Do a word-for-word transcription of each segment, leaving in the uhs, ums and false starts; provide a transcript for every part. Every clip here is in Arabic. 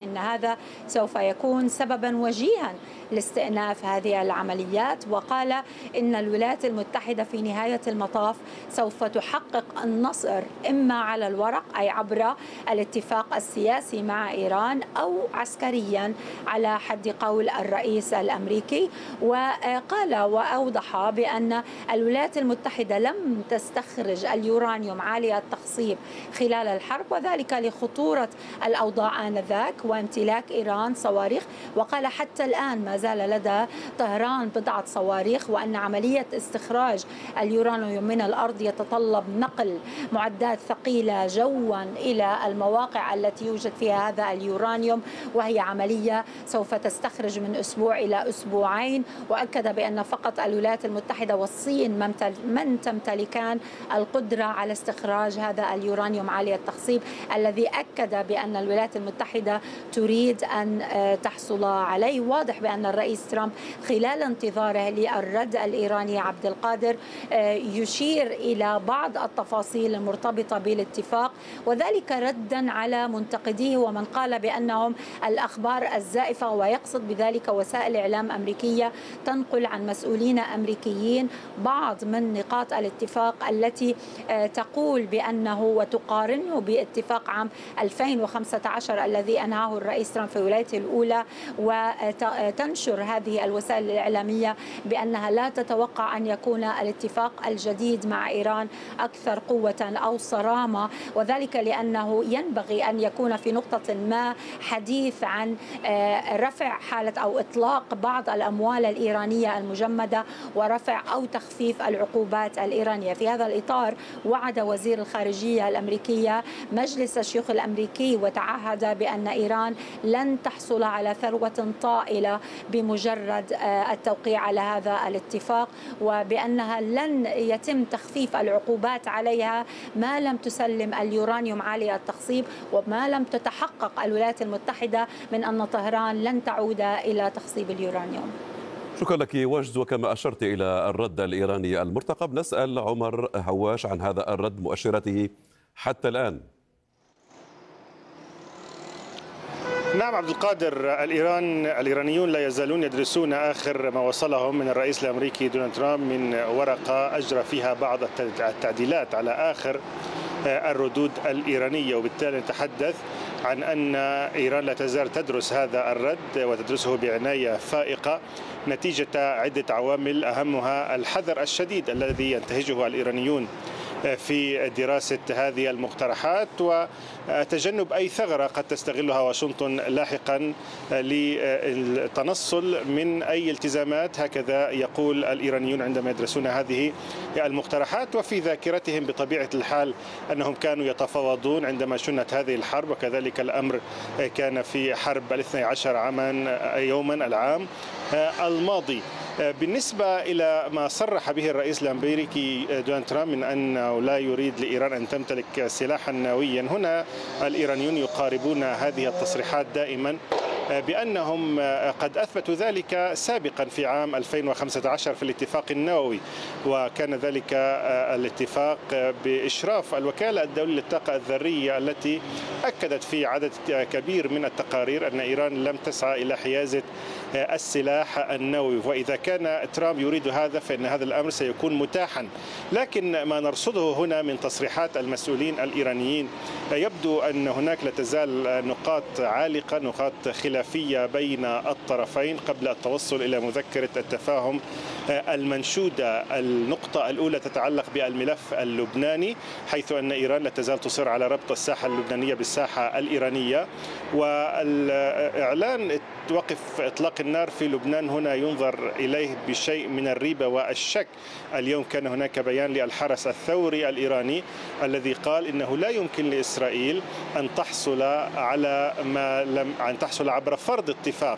إن هذا سوف يكون سببا وجيها لاستئناف هذه العمليات، وقال إن الولايات المتحدة في نهاية المطاف سوف تحقق النصر إما على الورق أي عبر الاتفاق السياسي مع إيران أو عسكريا على حد قول الرئيس الأمريكي. وقال وأوضح بأن الولايات المتحدة لم تستخرج اليورانيوم عالي التخصيب خلال الحرب، وذلك لخطورة الأوضاع آنذاك وامتلاك إيران صواريخ. وقال حتى الآن ما زال لدى طهران بضعة صواريخ، وأن عملية استخراج اليورانيوم من الأرض يتطلب نقل معدات ثقيلة جوا إلى المواقع التي يوجد فيها هذا اليورانيوم، وهي عملية سوف تستخرج من أسبوع إلى أسبوعين. وأكد بأن فقط الولايات المتحدة والصين من تمتلكان القدرة على استخراج هذا اليورانيوم عالي التخصيب، الذي أكد بأن الولايات المتحدة تريد أن تحصل عليه. واضح بأن الرئيس ترامب خلال انتظاره للرد الإيراني عبد القادر يشير إلى بعض التفاصيل المرتبطة بالاتفاق، وذلك ردا على منتقديه ومن قال بأنهم الأخبار الزائفة، ويقصد بذلك وسائل إعلام أمريكية تنقل عن مسؤولين أمريكيين بعض من نقاط الاتفاق التي تقول بأنه وتقارنه باتفاق عام ألفين وخمسة عشر الذي أنهاه الرئيس ترامب في ولايته الأولى، وتنشر هذه الوسائل الإعلامية بأنها لا تتوقع أن يكون الاتفاق الجديد مع إيران أكثر قوة أو صرامة، وذلك لأنه ينبغي أن يكون في نقطة ما حديث عن رفع حالة أو إطلاق بعض الأموال الإيرانية المجمدة ورفع أو تخفيف العقوبات الإيرانية. في هذا الإطار وعد وزير الخارجية الأمريكية مجلس الشيوخ الأمريكي وتعهد بأن إيران لن تحصل على ثروة طائلة بمجرد التوقيع على هذا الاتفاق، وبأنها لن يتم تخفيف العقوبات عليها ما لم تسلم اليورانيوم عالي التخصيب، وما لم تتحقق الولايات المتحدة من أن طهران لن تعود إلى تخصيب اليورانيوم. شكرا لك وجز. وكما أشرت إلى الرد الإيراني المرتقب، نسأل عمر هواش عن هذا الرد مؤشراته حتى الآن. نعم عبد القادر، الإيران الإيرانيون لا يزالون يدرسون آخر ما وصلهم من الرئيس الأمريكي دونالد ترامب من ورقة أجرى فيها بعض التعديلات على آخر الردود الإيرانية، وبالتالي نتحدث عن أن إيران لا تزال تدرس هذا الرد وتدرسه بعناية فائقة نتيجة عدة عوامل أهمها الحذر الشديد الذي ينتهجه الإيرانيون في دراسة هذه المقترحات وتجنب أي ثغرة قد تستغلها واشنطن لاحقا للتنصل من أي التزامات، هكذا يقول الإيرانيون عندما يدرسون هذه المقترحات. وفي ذاكرتهم بطبيعة الحال أنهم كانوا يتفاوضون عندما شنت هذه الحرب، وكذلك الأمر كان في حرب الاثني عشر عاما يوما العام الماضي. بالنسبة إلى ما صرح به الرئيس الأمريكي دونالد ترامب من أنه لا يريد لإيران أن تمتلك سلاحا نوويا، هنا الإيرانيون يقاربون هذه التصريحات دائما بأنهم قد أثبتوا ذلك سابقا في عام ألفين وخمسة عشر في الاتفاق النووي، وكان ذلك الاتفاق بإشراف الوكالة الدولية للطاقة الذرية التي أكدت في عدد كبير من التقارير أن إيران لم تسعى إلى حيازة السلاح النووي. وإذا كان ترامب يريد هذا فإن هذا الأمر سيكون متاحا، لكن ما نرصده هنا من تصريحات المسؤولين الإيرانيين يبدو أن هناك لا تزال نقاط عالقة، نقاط خلافية بين الطرفين قبل التوصل إلى مذكرة التفاهم المنشودة. النقطة الأولى تتعلق بالملف اللبناني، حيث أن إيران لا تزال تصر على ربط الساحة اللبنانية بالساحة الإيرانية، والإعلان وقف إطلاق النار في لبنان هنا ينظر إليه بشيء من الريبة والشك. اليوم كان هناك بيان للحرس الثوري الإيراني الذي قال إنه لا يمكن لإسرائيل أن تحصل على ما لم أن تحصل عبر فرض اتفاق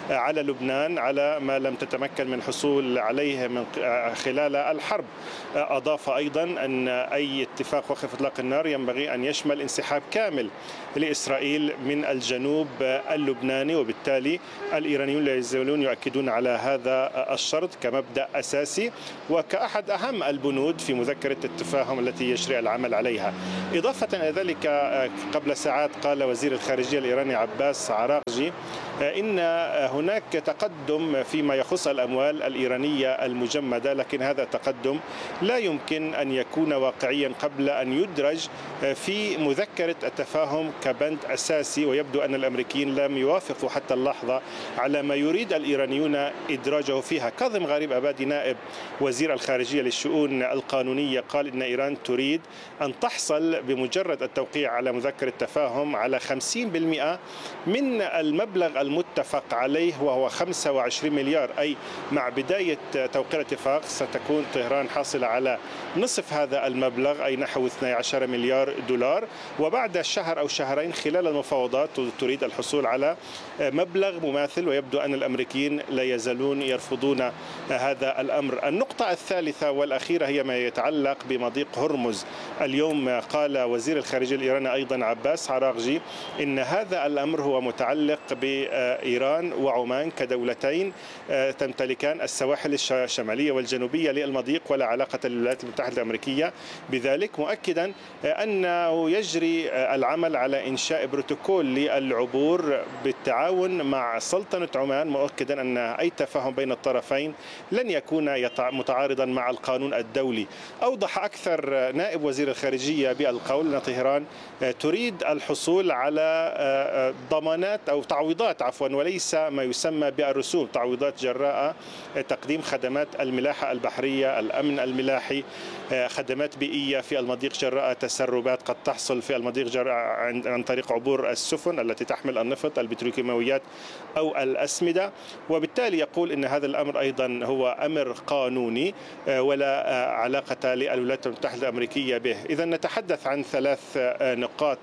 على لبنان على ما لم تتمكن من الحصول عليه من خلال الحرب. أضاف أيضا أن أي اتفاق وقف إطلاق النار ينبغي أن يشمل انسحاب كامل لإسرائيل من الجنوب اللبناني، وبالتالي الإيرانيون لا يزالون يؤكدون على هذا الشرط كمبدأ أساسي وكأحد أهم البنود في مذكرة التفاهم التي يجري العمل عليها. إضافة إلى ذلك قبل ساعات قال وزير الخارجية الإيراني عباس عراقجي إن هناك تقدم فيما يخص الأموال الإيرانية المجمدة، لكن هذا التقدم لا يمكن أن يكون واقعيا قبل أن يدرج في مذكرة التفاهم كبند أساسي، ويبدو أن الأمريكيين لم يوافقوا حتى اللحظة على ما يريد الإيرانيون إدراجه فيها. كاظم غريب أبادي نائب وزير الخارجية للشؤون القانونية قال إن إيران تريد أن تحصل بمجرد التوقيع على مذكرة التفاهم على خمسين بالمئة من المبلغ المتفق عليه وهو خمسة وعشرين مليار، أي مع بداية توقيع الاتفاق ستكون طهران حاصلة على نصف هذا المبلغ أي نحو اثني عشر مليار دولار، وبعد شهر أو شهرين خلال المفاوضات تريد الحصول على مبلغ مماثل، ويبدو أن الأمريكيين لا يزالون يرفضون هذا الأمر. النقطة الثالثة والأخيرة هي ما يتعلق بمضيق هرمز. اليوم قال وزير الخارجية الإيراني أيضا عباس عراقجي إن هذا الأمر هو متعلق بإيران وعمان كدولتين تمتلكان السواحل الشمالية والجنوبية للمضيق ولا علاقة للولايات المتحدة الأمريكية بذلك، مؤكدا أنه يجري العمل على إنشاء بروتوكول للعبور بالتعاون مع سلطنة عمان، مؤكدا أن أي تفاهم بين الطرفين لن يكون متعارضا مع القانون الدولي. أوضح أكثر نائب وزير الخارجية بالقول أن طهران تريد الحصول على ضمانات أو تعويضات عفوا وليس ما يسمى بالرسوم، تعويضات جراء تقديم خدمات الملاحة البحرية، الأمن الملاحي، خدمات بيئية في المضيق جراء تسربات قد تحصل في المضيق جراء عن طريق عبور السفن التي تحمل النفط، البتروكيماويات أو الأسمدة. وبالتالي يقول إن هذا الأمر أيضا هو أمر قانوني ولا علاقة للولايات المتحدة الأمريكية به. إذا نتحدث عن ثلاث نقاط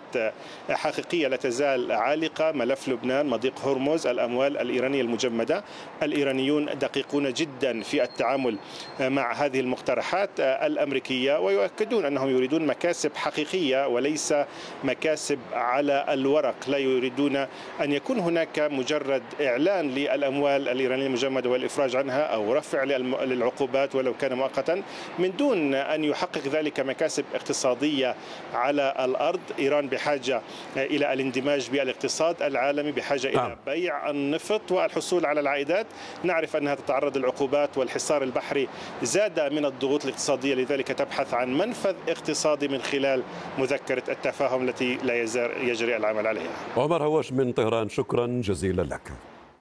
حقيقية لا تزال عالقة: ملف لبنان، مضيق هرمز، الأموال الإيرانية المجمدة. الإيرانيون دقيقون جدا في التعامل مع هذه المقترحات الأمريكية ويؤكدون أنهم يريدون مكاسب حقيقية وليس مكاسب على الورق. لا يريدون أن يكون هناك مجرد إعلان للأموال الإيرانية المجمدة والإفراج عنها أو رفع للعقوبات ولو كان مؤقتا من دون أن يحقق ذلك مكاسب اقتصادية على الأرض. إيران بحاجة إلى الاندماج بالاقتصاد العالمي، بحاجة إلى بيع النفط والحصول على العائدات. نعرف أنها تتعرض للعقوبات والحصار البحري زاد من الضغوط الاقتصادية، لذلك تبحث عن منفذ اقتصادي من خلال مذكرة التفاهم التي لا يزال يجري العمل عليها. عمر هواش من طهران، شكرا جزيلا لك.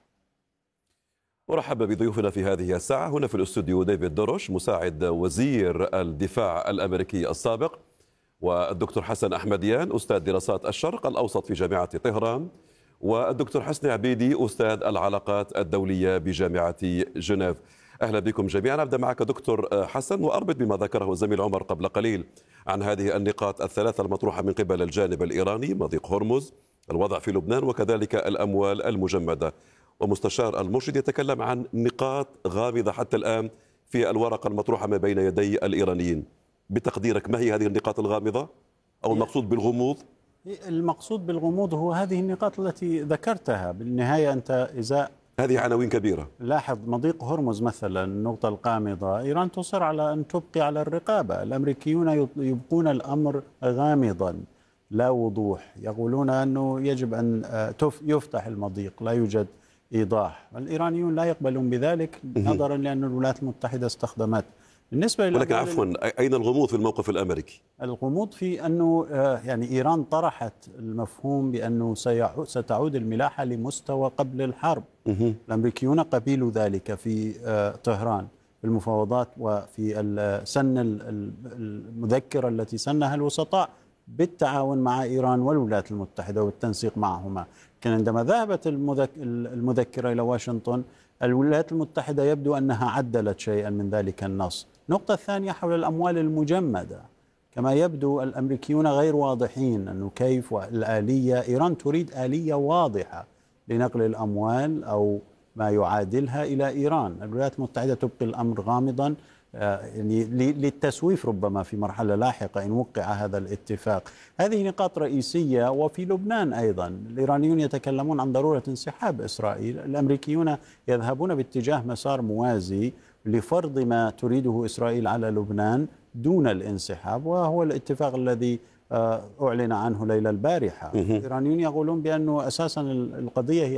ورحب بضيوفنا في هذه الساعة هنا في الاستوديو ديفيد دروش مساعد وزير الدفاع الأمريكي السابق، والدكتور حسن أحمديان أستاذ دراسات الشرق الأوسط في جامعة طهران، والدكتور حسني عبيدي أستاذ العلاقات الدولية بجامعة جنيف. أهلا بكم جميعا. أبدأ معك دكتور حسن وأربط بما ذكره الزميل عمر قبل قليل عن هذه النقاط الثلاثة المطروحة من قبل الجانب الإيراني: مضيق هرمز، الوضع في لبنان، وكذلك الأموال المجمدة. ومستشار المرشد يتكلم عن نقاط غامضة حتى الآن في الورقة المطروحة ما بين يدي الإيرانيين. بتقديرك ما هي هذه النقاط الغامضة أو المقصود بالغموض؟ المقصود بالغموض هو هذه النقاط التي ذكرتها. بالنهاية أنت إذا هذه عناوين كبيرة. لاحظ مضيق هرمز مثلا، النقطة القامضة، إيران تصر على أن تبقي على الرقابة. الأمريكيون يبقون الأمر غامضا لا وضوح، يقولون أنه يجب أن يفتح المضيق، لا يوجد إيضاح. الإيرانيون لا يقبلون بذلك نظرا لأن الولايات المتحدة استخدمت. بالنسبة ولكن عفوا، أين الغموض في الموقف الأمريكي؟ الغموض في أنه يعني إيران طرحت المفهوم بأنه ستعود الملاحة لمستوى قبل الحرب. الأمريكيون قبلوا ذلك في طهران في المفاوضات وفي السن المذكرة التي سنها الوسطاء بالتعاون مع إيران والولايات المتحدة والتنسيق معهما. لكن عندما ذهبت المذكرة إلى واشنطن، الولايات المتحدة يبدو أنها عدلت شيئا من ذلك النص. النقطة الثانية حول الأموال المجمدة، كما يبدو الأمريكيون غير واضحين أنه كيف والآلية. إيران تريد آلية واضحة لنقل الأموال أو ما يعادلها إلى إيران. الولايات المتحدة تبقي الأمر غامضا يعني للتسويف ربما في مرحلة لاحقة إن وقع هذا الاتفاق. هذه نقاط رئيسية. وفي لبنان أيضا الإيرانيون يتكلمون عن ضرورة انسحاب إسرائيل، الأمريكيون يذهبون باتجاه مسار موازي لفرض ما تريده إسرائيل على لبنان دون الانسحاب، وهو الاتفاق الذي أعلن عنه ليلة البارحة. الإيرانيون يقولون بأنه أساسا القضية هي